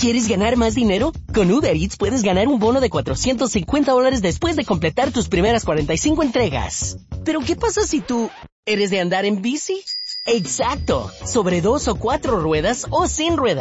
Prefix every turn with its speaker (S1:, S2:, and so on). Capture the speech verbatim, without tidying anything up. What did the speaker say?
S1: ¿Quieres ganar más dinero? Con Uber Eats puedes ganar un bono de cuatrocientos cincuenta dólares después de completar tus primeras cuarenta y cinco entregas. ¿Pero qué pasa si tú eres de andar en bici? Exacto, sobre dos o cuatro ruedas o sin ruedas.